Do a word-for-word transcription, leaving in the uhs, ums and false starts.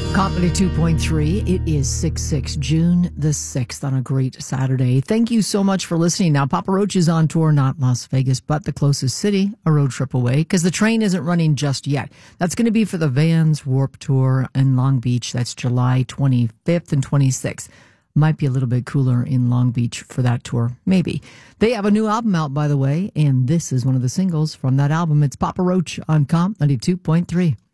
Comedy two point three. It is six six, June the sixth on a great Saturday. Thank you so much for listening. Now, Papa Roach is on tour, not Las Vegas, but the closest city, a road trip away, because the train isn't running just yet. That's going to be for the Vans Warp Tour in Long Beach. That's July twenty-fifth and twenty-sixth. Might be a little bit cooler in Long Beach for that tour. Maybe. They have a new album out, by the way, and this is one of the singles from that album. It's Papa Roach on Comp ninety-two point three.